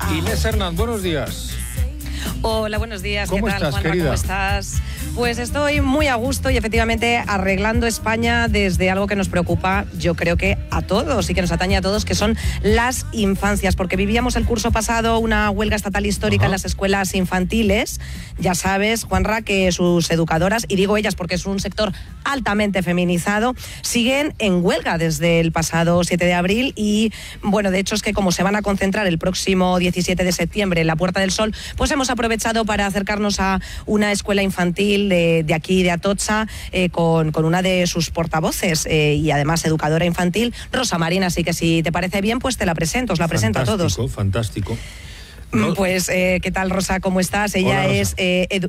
Inés Hernán, buenos días. Hola, buenos días. ¿Cómo ¿Qué tal, estás, Juanra? querida? ¿Cómo estás? Pues estoy muy a gusto y efectivamente arreglando España desde algo que nos preocupa, yo creo que a todos y que nos atañe a todos, que son las infancias, porque vivíamos el curso pasado una huelga estatal histórica en las escuelas infantiles. Ya sabes, Juanra, que sus educadoras, y digo ellas porque es un sector altamente feminizado, siguen en huelga desde el pasado 7 de abril y, bueno, de hecho es que como se van a concentrar el próximo 17 de septiembre en la Puerta del Sol, pues hemos aprovechado para acercarnos a una escuela infantil de aquí, de Atocha, con una de sus portavoces y además educadora infantil, Rosa Marín. Así que si te parece bien, pues te la presento, os la presento a todos. Fantástico. Pues, ¿qué tal, Rosa? ¿Cómo estás? Ella Hola, es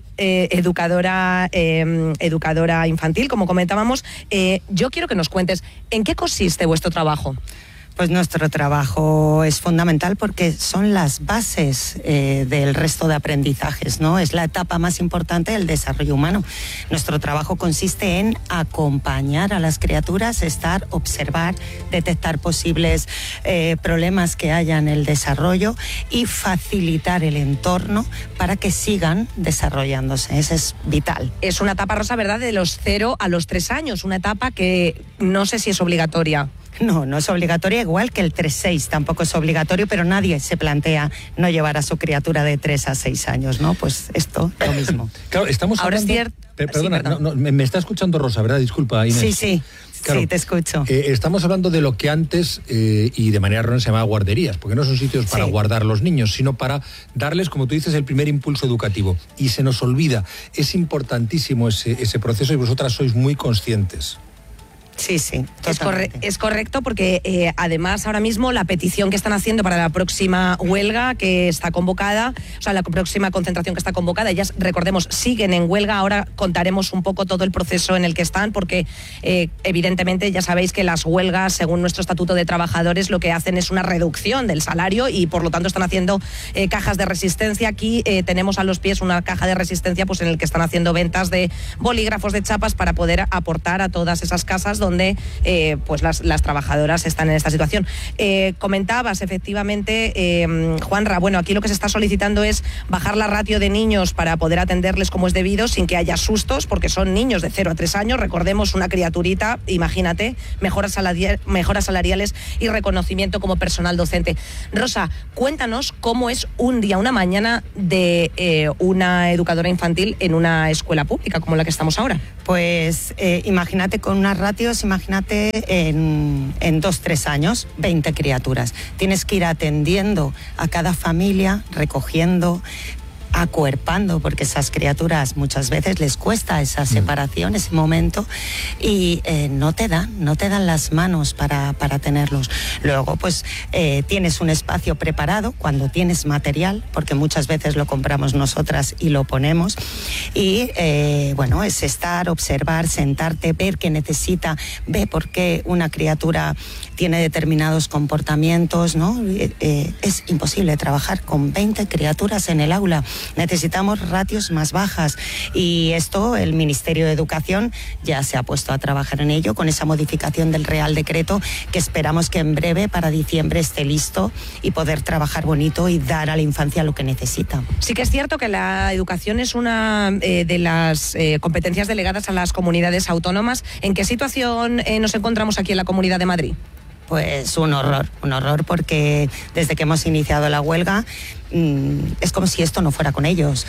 educadora infantil, como comentábamos. Yo quiero que nos cuentes, ¿en qué consiste vuestro trabajo? Pues nuestro trabajo es fundamental porque son las bases del resto de aprendizajes, ¿no? Es la etapa más importante del desarrollo humano. Nuestro trabajo consiste en acompañar a las criaturas, observar, detectar posibles problemas que haya en el desarrollo y facilitar el entorno para que sigan desarrollándose. Eso es vital. Es una etapa, Rosa, ¿verdad?, de los 0 a los 3 años, una etapa que no sé si es obligatoria. No es obligatoria, igual que el 3-6 tampoco es obligatorio, pero nadie se plantea no llevar a su criatura de 3 a 6 años, ¿no? Pues esto, lo mismo. Claro, estamos Ahora hablando... es cierto... Perdona, sí, perdón. no, me está escuchando Rosa, ¿verdad? Disculpa, Inés. Sí. Claro, sí, te escucho. Estamos hablando de lo que antes, y de manera errónea, se llamaba guarderías, porque no son sitios para guardar los niños, sino para darles, como tú dices, el primer impulso educativo. Y se nos olvida, es importantísimo ese proceso y vosotras sois muy conscientes. Sí, es correcto porque además ahora mismo la petición que están haciendo para la próxima huelga que está convocada, o sea, la próxima concentración que está convocada, ellas, recordemos, siguen en huelga. Ahora contaremos un poco todo el proceso en el que están porque evidentemente ya sabéis que las huelgas, según nuestro Estatuto de Trabajadores, lo que hacen es una reducción del salario y por lo tanto están haciendo cajas de resistencia. Aquí tenemos a los pies una caja de resistencia pues en el que están haciendo ventas de bolígrafos, de chapas para poder aportar a todas esas casas donde pues las trabajadoras están en esta situación. Comentabas, efectivamente, Juanra, bueno, aquí lo que se está solicitando es bajar la ratio de niños para poder atenderles como es debido, sin que haya sustos, porque son niños de 0 a 3 años, recordemos, una criaturita, imagínate, mejoras salariales y reconocimiento como personal docente. Rosa, cuéntanos cómo es un día, una mañana de una educadora infantil en una escuela pública como la que estamos ahora. Pues imagínate con unas ratios, imagínate en 2-3 años, 20 criaturas. Tienes que ir atendiendo a cada familia, recogiendo, acuerpando, porque esas criaturas muchas veces les cuesta esa separación, ese momento, y no te dan las manos para tenerlos. Luego, pues tienes un espacio preparado cuando tienes material, porque muchas veces lo compramos nosotras y lo ponemos, y bueno, es observar, sentarte, ver qué necesita, ver por qué una criatura tiene determinados comportamientos, ¿no? Es imposible trabajar con 20 criaturas en el aula. Necesitamos ratios más bajas y esto el Ministerio de Educación ya se ha puesto a trabajar en ello con esa modificación del Real Decreto que esperamos que en breve, para diciembre, esté listo y poder trabajar bonito y dar a la infancia lo que necesita. Sí que es cierto que la educación es una de las competencias delegadas a las comunidades autónomas. ¿En qué situación nos encontramos aquí en la Comunidad de Madrid? Pues un horror porque desde que hemos iniciado la huelga es como si esto no fuera con ellos.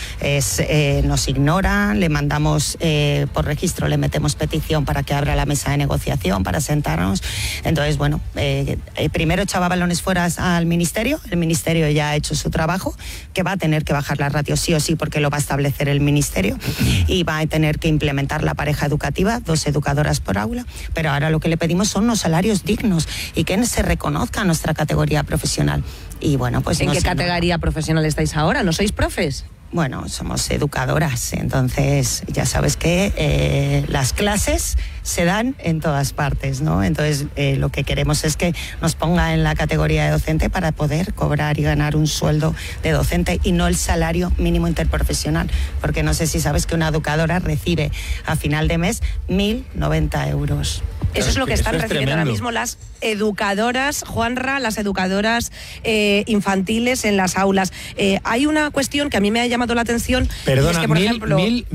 Nos ignoran, le mandamos por registro, le metemos petición para que abra la mesa de negociación, para sentarnos. Entonces, bueno, primero echaba balones fuera al Ministerio. El Ministerio ya ha hecho su trabajo, que va a tener que bajar la ratio sí o sí, porque lo va a establecer el Ministerio, y va a tener que implementar la pareja educativa, 2 educadoras por aula. Pero ahora lo que le pedimos son unos salarios dignos y que se reconozca nuestra categoría profesional. Y bueno, pues ¿En qué categoría profesional estáis ahora? ¿No sois profes? Bueno, somos educadoras, entonces ya sabes que las clases se dan en todas partes, ¿no? Entonces lo que queremos es que nos ponga en la categoría de docente para poder cobrar y ganar un sueldo de docente y no el salario mínimo interprofesional, porque no sé si sabes que una educadora recibe a final de mes 1.090 euros. Eso es lo que están recibiendo tremendo. ahora mismo las educadoras, Juanra, las educadoras infantiles en las aulas. Hay una cuestión que a mí me ha llamado la atención. Perdona, y es que, por ejemplo,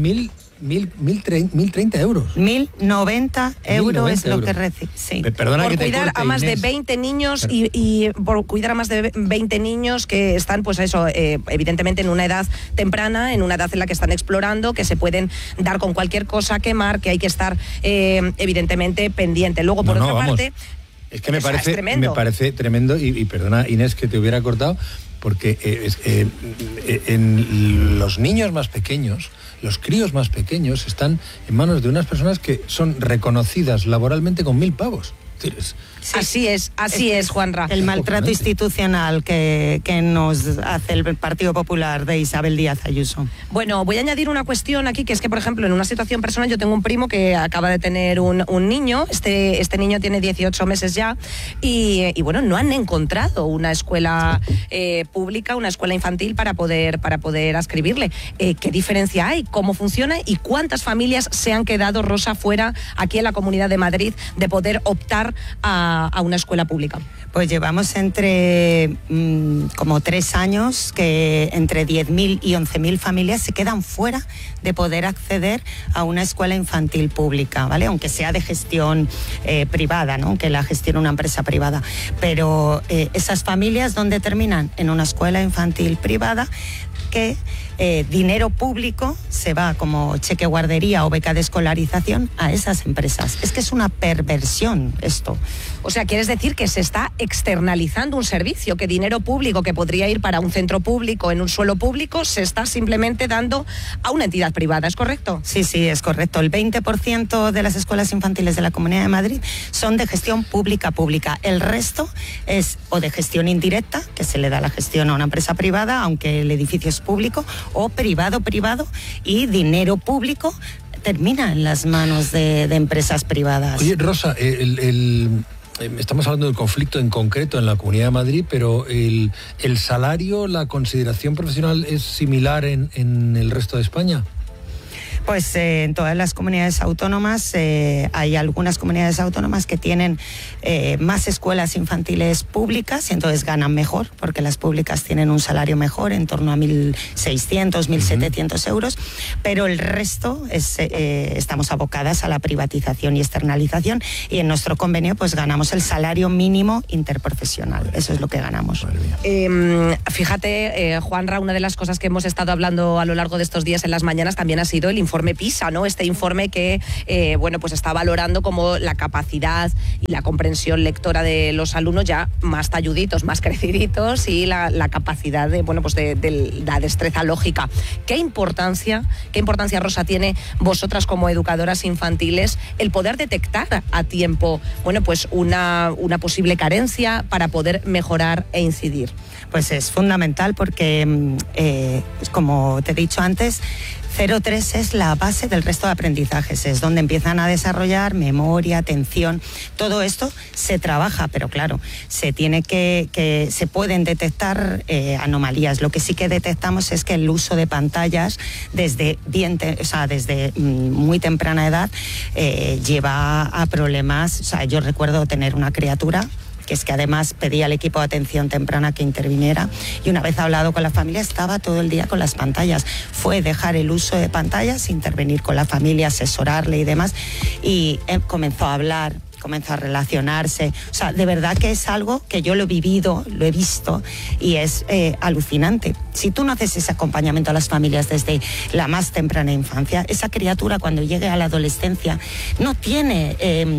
1.030 euros. 1.090 euros es lo que euros. recibe. Sí. Perdona por que te cuidar corte, a más Inés. de 20 niños y por cuidar a más de 20 niños que están, pues eso, evidentemente en una edad temprana, en una edad en la que están explorando, que se pueden dar con cualquier cosa, quemar, que hay que estar evidentemente pendiente. Luego, por otra parte... Es que me es parece tremendo y perdona, Inés, que te hubiera cortado, porque en los niños más pequeños, los críos más pequeños están en manos de unas personas que son reconocidas laboralmente con 1.000 pavos. Así es, Juanra. El maltrato institucional que nos hace el Partido Popular de Isabel Díaz Ayuso. Bueno, voy a añadir una cuestión aquí, que es que, por ejemplo, en una situación personal, yo tengo un primo que acaba de tener un niño, este niño tiene 18 meses ya, y bueno, no han encontrado una escuela pública, una escuela infantil para poder adscribirle. ¿Qué diferencia hay? ¿Cómo funciona? ¿Y cuántas familias se han quedado, Rosa, fuera aquí en la Comunidad de Madrid de poder optar a una escuela pública? Pues llevamos entre como 3 años que entre 10.000 y 11.000 familias se quedan fuera de poder acceder a una escuela infantil pública, ¿vale? Aunque sea de gestión privada, ¿no? Aunque la gestione una empresa privada. Pero esas familias, ¿dónde terminan? En una escuela infantil privada que dinero público se va como cheque guardería o beca de escolarización a esas empresas. Es que es una perversión esto. O sea, ¿quieres decir que se está externalizando un servicio, que dinero público que podría ir para un centro público en un suelo público se está simplemente dando a una entidad privada? ¿Es correcto? Sí, es correcto. El 20% de las escuelas infantiles de la Comunidad de Madrid son de gestión pública. El resto es o de gestión indirecta, que se le da la gestión a una empresa privada, aunque el edificio es público, o privado, y dinero público termina en las manos de empresas privadas. Oye, Rosa, estamos hablando del conflicto en concreto en la Comunidad de Madrid, pero el salario, la consideración profesional es similar en el resto de España. Pues en todas las comunidades autónomas hay algunas comunidades autónomas que tienen más escuelas infantiles públicas y entonces ganan mejor, porque las públicas tienen un salario mejor, en torno a 1.600, 1.700 euros, pero el resto estamos abocadas a la privatización y externalización, y en nuestro convenio pues ganamos el salario mínimo interprofesional. Eso es lo que ganamos. Fíjate, Juanra, una de las cosas que hemos estado hablando a lo largo de estos días en las mañanas también ha sido el informe PISA, ¿no? Este informe que pues está valorando como la capacidad y la comprensión lectora de los alumnos ya más talluditos, más creciditos, y la capacidad de la destreza lógica. ¿Qué importancia, Rosa, tiene vosotras como educadoras infantiles el poder detectar a tiempo una posible carencia para poder mejorar e incidir? Pues es fundamental porque, como te he dicho antes, 0-3 es la base del resto de aprendizajes, es donde empiezan a desarrollar memoria, atención. Todo esto se trabaja, pero claro, se pueden detectar anomalías. Lo que sí que detectamos es que el uso de pantallas desde muy temprana edad lleva a problemas. O sea, yo recuerdo tener una criatura que es que además pedía al equipo de atención temprana que interviniera, y una vez hablado con la familia estaba todo el día con las pantallas. Fue dejar el uso de pantallas, intervenir con la familia, asesorarle y demás, y comenzó a hablar, comenzó a relacionarse. O sea, de verdad que es algo que yo lo he vivido, lo he visto, y es alucinante. Si tú no haces ese acompañamiento a las familias desde la más temprana infancia, esa criatura cuando llegue a la adolescencia no tiene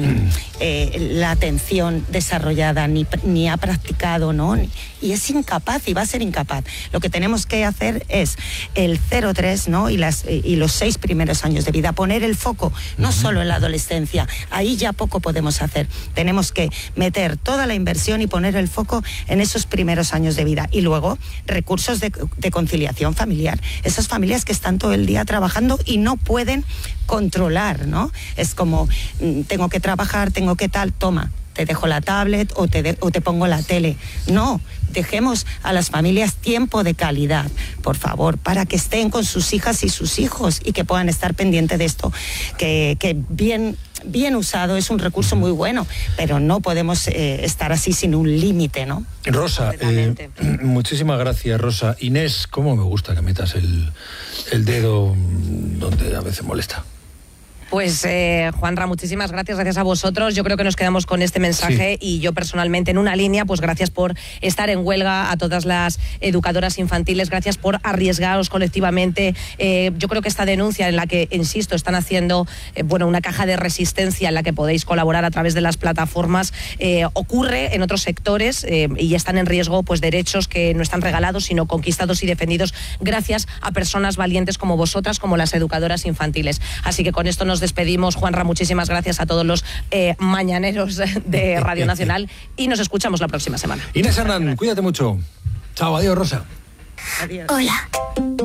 la atención desarrollada, ni ha practicado, ¿no? Y es incapaz, y va a ser incapaz. Lo que tenemos que hacer es el 0-3, ¿no? Y los 6 primeros años de vida, poner el foco no solo en la adolescencia. Ahí ya poco podemos podemos hacer. Tenemos que meter toda la inversión y poner el foco en esos primeros años de vida. Y luego, recursos de conciliación familiar. Esas familias que están todo el día trabajando y no pueden controlar, ¿no? Es como, tengo que trabajar, tengo que tal, toma, te dejo la tablet o te pongo la tele. No, dejemos a las familias tiempo de calidad, por favor, para que estén con sus hijas y sus hijos y que puedan estar pendientes de esto, que bien usado es un recurso muy bueno, pero no podemos estar así sin un límite, ¿no? Rosa, muchísimas gracias, Rosa. Inés, ¿cómo me gusta que metas el dedo donde a veces molesta? Pues Juanra, muchísimas gracias a vosotros. Yo creo que nos quedamos con este mensaje y yo personalmente en una línea, pues gracias por estar en huelga a todas las educadoras infantiles, gracias por arriesgaros colectivamente. Yo creo que esta denuncia en la que, insisto, están haciendo una caja de resistencia en la que podéis colaborar a través de las plataformas, ocurre en otros sectores y están en riesgo pues derechos que no están regalados, sino conquistados y defendidos gracias a personas valientes como vosotras, como las educadoras infantiles. Así que con esto nos despedimos. Juanra, muchísimas gracias a todos los mañaneros de Radio Nacional y nos escuchamos la próxima semana. Inés Hernán, cuídate mucho. Chao, adiós, Rosa. Adiós. Hola.